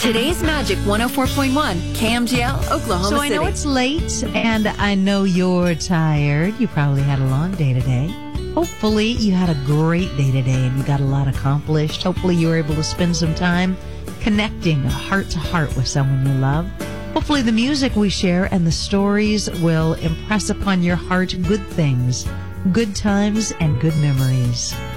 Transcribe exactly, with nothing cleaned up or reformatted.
Today's Magic one oh four point one, K M G L, Oklahoma So I City. know it's late, and I know you're tired. You probably had a long day today. Hopefully you had a great day today and you got a lot accomplished. Hopefully you were able to spend some time connecting heart to heart with someone you love. Hopefully the music we share and the stories will impress upon your heart good things, good times, and good memories.